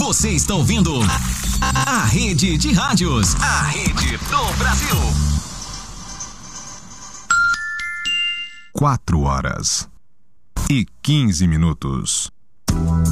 Você está ouvindo a Rede de Rádios. A Rede do Brasil. 4 horas e 15 minutos.